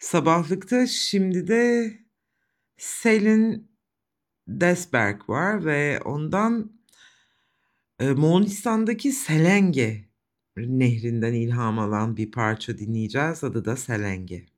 Sabahlıkta şimdi de Selin Desberg var ve ondan Moğolistan'daki Selenge nehrinden ilham alan bir parça dinleyeceğiz. Adı da Selenge.